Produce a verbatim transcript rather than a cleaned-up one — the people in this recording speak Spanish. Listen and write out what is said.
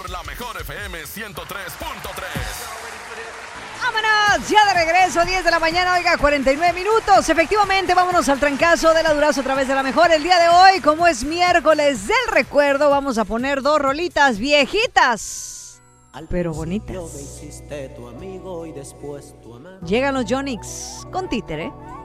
por la mejor F M ciento tres punto tres. ¡Vámonos! Ya de regreso, diez de la mañana, oiga, cuarenta y nueve minutos. Efectivamente, vámonos al trancazo de la Durazo a través de la mejor. El día de hoy, como es miércoles del recuerdo, vamos a poner dos rolitas viejitas, pero bonitas. Llegan los Yonix con Títere.